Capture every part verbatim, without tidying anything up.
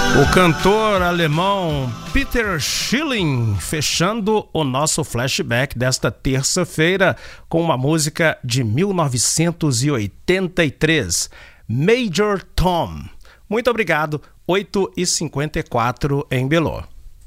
O cantor alemão Peter Schilling fechando o nosso flashback desta terça-feira com uma música de mil novecentos e oitenta e três, Major Tom. Muito obrigado, oito e cinquenta e quatro em Belô.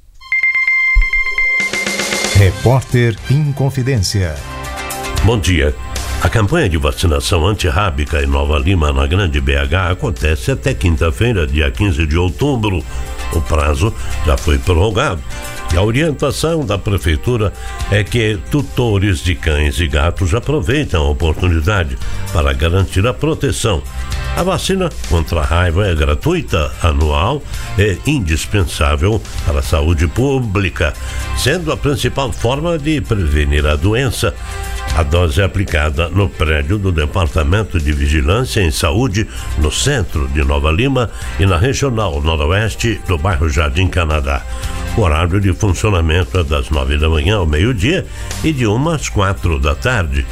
Repórter Inconfidência. Bom dia. A campanha de vacinação antirrábica em Nova Lima, na Grande B H, acontece até quinta-feira, dia quinze de outubro. O prazo já foi prorrogado. E a orientação da Prefeitura é que tutores de cães e gatos aproveitem a oportunidade para garantir a proteção. A vacina contra a raiva é gratuita, anual e indispensável para a saúde pública, sendo a principal forma de prevenir a doença. A dose é aplicada no prédio do Departamento de Vigilância em Saúde, no centro de Nova Lima e na Regional Noroeste do bairro Jardim Canadá. O horário de funcionamento é das nove da manhã ao meio-dia e de uma às quatro da tarde.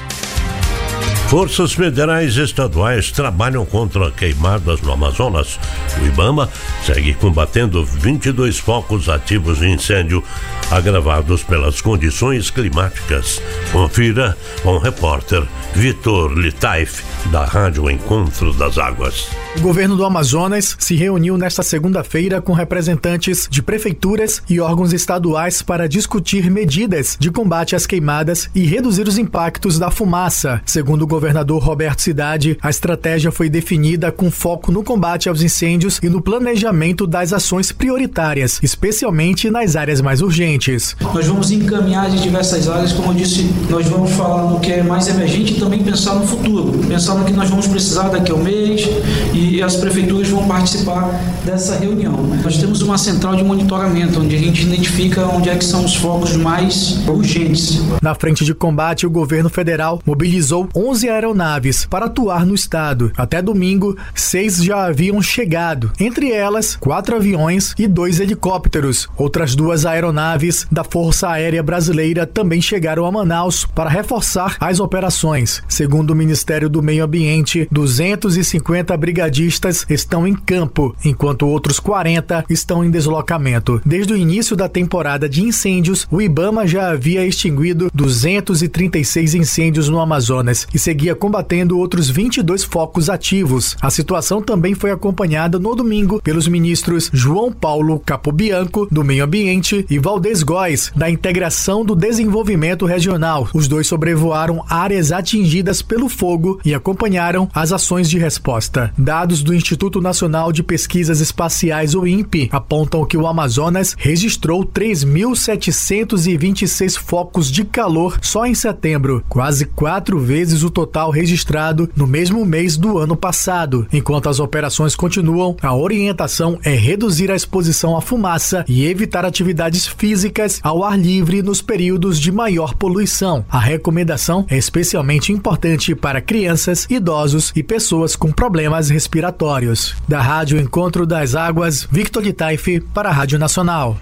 Forças federais e estaduais trabalham contra queimadas no Amazonas. O IBAMA segue combatendo vinte e dois focos ativos de incêndio agravados pelas condições climáticas. Confira com o repórter Vitor Litaif, da Rádio Encontro das Águas. O governo do Amazonas se reuniu nesta segunda-feira com representantes de prefeituras e órgãos estaduais para discutir medidas de combate às queimadas e reduzir os impactos da fumaça. Segundo o governador Roberto Cidade, a estratégia foi definida com foco no combate aos incêndios e no planejamento das ações prioritárias, especialmente nas áreas mais urgentes. Nós vamos encaminhar de diversas áreas, como eu disse, nós vamos falar no que é mais emergente e também pensar no futuro, pensar no que nós vamos precisar daqui a um mês, e as prefeituras vão participar dessa reunião. Nós temos uma central de monitoramento, onde a gente identifica onde é que são os focos mais urgentes. Na frente de combate, o governo federal mobilizou onze aeronaves para atuar no estado. Até domingo, seis já haviam chegado, entre elas quatro aviões e dois helicópteros. Outras duas aeronaves da Força Aérea Brasileira também chegaram a Manaus para reforçar as operações. Segundo o Ministério do Meio Ambiente, duzentos e cinquenta brigadistas estão em campo, enquanto outros quarenta estão em deslocamento. Desde o início da temporada de incêndios, o IBAMA já havia extinguido duzentos e trinta e seis incêndios no Amazonas e seguia combatendo outros vinte e dois focos ativos. A situação também foi acompanhada no domingo pelos ministros João Paulo Capobianco, do Meio Ambiente, e Valdez Góes, da Integração do Desenvolvimento Regional. Os dois sobrevoaram áreas atingidas pelo fogo e acompanharam as ações de resposta. Dados do Instituto Nacional de Pesquisas Espaciais, o INPE, apontam que o Amazonas registrou três mil setecentos e vinte e seis focos de calor só em setembro, quase quatro vezes o total registrado no mesmo mês do ano passado. Enquanto as operações continuam, a orientação é reduzir a exposição à fumaça e evitar atividades físicas ao ar livre nos períodos de maior poluição. A recomendação é especialmente importante para crianças, idosos e pessoas com problemas respiratórios. Da Rádio Encontro das Águas, Victor Litaif para a Rádio Nacional.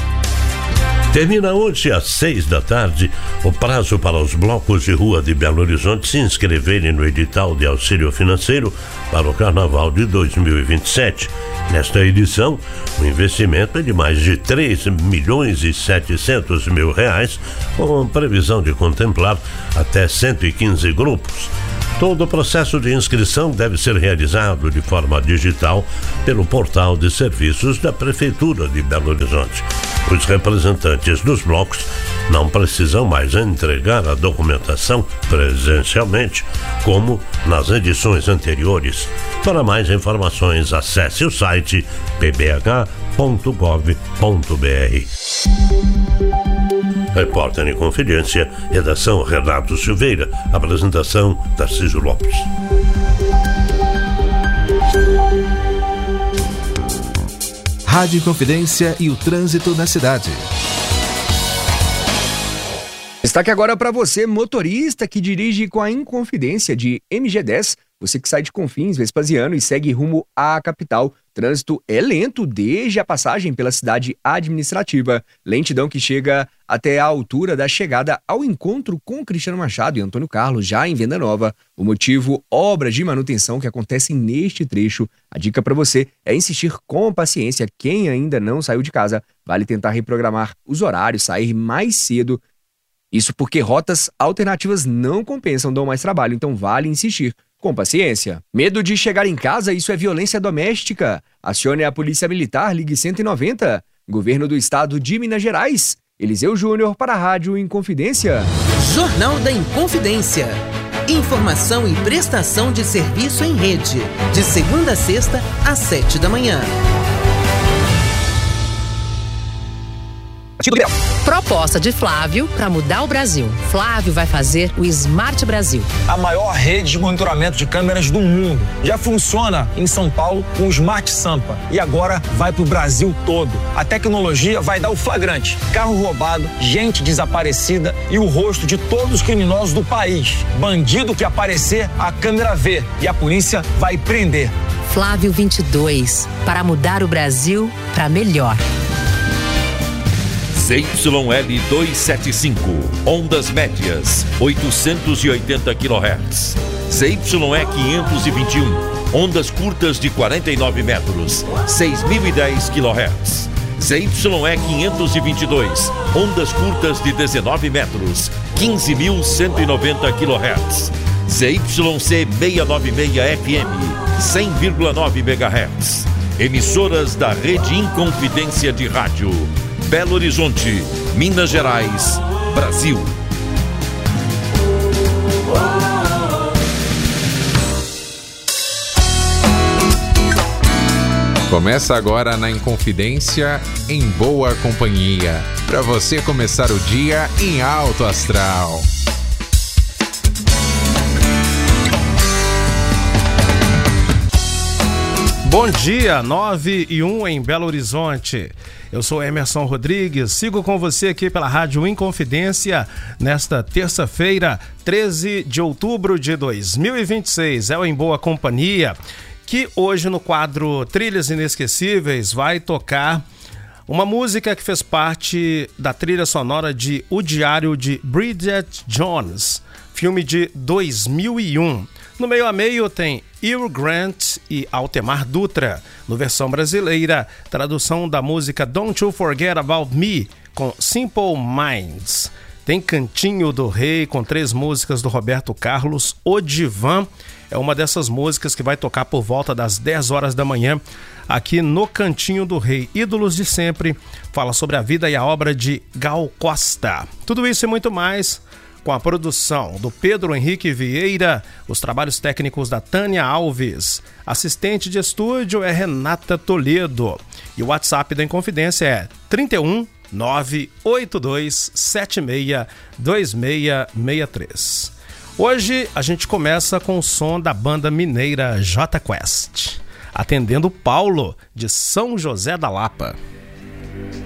Termina hoje às seis da tarde o prazo para os blocos de rua de Belo Horizonte se inscreverem no edital de auxílio financeiro para o Carnaval de dois mil e vinte e sete. Nesta edição, o investimento é de mais de três milhões e setecentos mil reais, com previsão de contemplar até cento e quinze grupos. Todo o processo de inscrição deve ser realizado de forma digital pelo portal de serviços da Prefeitura de Belo Horizonte. Os representantes dos blocos não precisam mais entregar a documentação presencialmente, como nas edições anteriores. Para mais informações, acesse o site p b h ponto gov ponto b r. Repórter em Confidência, redação Renato Silveira, apresentação Tarcísio Lopes. Rádio Confidência e o trânsito na cidade. Destaque agora para você, motorista que dirige com a Inconfidência de M G dez. Você que sai de Confins, Vespasiano e segue rumo à capital. Trânsito é lento desde a passagem pela cidade administrativa. Lentidão que chega até a altura da chegada ao encontro com Cristiano Machado e Antônio Carlos, já em Venda Nova. O motivo, obras de manutenção que acontecem neste trecho. A dica para você é insistir com paciência. Quem ainda não saiu de casa, vale tentar reprogramar os horários, sair mais cedo. Isso porque rotas alternativas não compensam, dão mais trabalho, então vale insistir com paciência. Medo de chegar em casa? Isso é violência doméstica. Acione a Polícia Militar, ligue cento e noventa. Governo do Estado de Minas Gerais. Eliseu Júnior para a Rádio Inconfidência. Jornal da Inconfidência. Informação e prestação de serviço em rede. De segunda a sexta, às sete da manhã. Proposta de Flávio para mudar o Brasil. Flávio vai fazer o Smart Brasil. A maior rede de monitoramento de câmeras do mundo. Já funciona em São Paulo com o Smart Sampa. E agora vai para o Brasil todo. A tecnologia vai dar o flagrante. Carro roubado, gente desaparecida e o rosto de todos os criminosos do país. Bandido que aparecer, a câmera vê. E a polícia vai prender. Flávio vinte e dois. Para mudar o Brasil para melhor. Z Y L duzentos e setenta e cinco, ondas médias, oitocentos e oitenta quilohertz. Z Y E quinhentos e vinte e um, ondas curtas de quarenta e nove metros, seis mil e dez quilohertz. Z Y E quinhentos e vinte e dois, ondas curtas de dezenove metros, quinze mil cento e noventa quilohertz. Z Y C seiscentos e noventa e seis F M, cem vírgula nove megahertz. Emissoras da Rede Inconfidência de Rádio. Belo Horizonte, Minas Gerais, Brasil. Começa agora na Inconfidência, em boa companhia, para você começar o dia em alto astral. Bom dia, nove e um em Belo Horizonte. Eu sou Emerson Rodrigues, sigo com você aqui pela Rádio Inconfidência nesta terça-feira, treze de outubro de dois mil e vinte e seis. É o Em Boa Companhia, que hoje no quadro Trilhas Inesquecíveis vai tocar uma música que fez parte da trilha sonora de O Diário de Bridget Jones, filme de dois mil e um. No meio a meio tem Hugh Grant e Altemar Dutra. No versão brasileira, tradução da música Don't You Forget About Me, com Simple Minds. Tem Cantinho do Rei, com três músicas do Roberto Carlos. O Divã é uma dessas músicas que vai tocar por volta das dez horas da manhã, aqui no Cantinho do Rei. Ídolos de Sempre fala sobre a vida e a obra de Gal Costa. Tudo isso e muito mais com a produção do Pedro Henrique Vieira, os trabalhos técnicos da Tânia Alves. Assistente de estúdio é Renata Toledo. E o WhatsApp da Inconfidência é trinta e um, nove oito dois sete seis dois seis seis três. Hoje a gente começa com o som da banda mineira J Quest, atendendo Paulo, de São José da Lapa.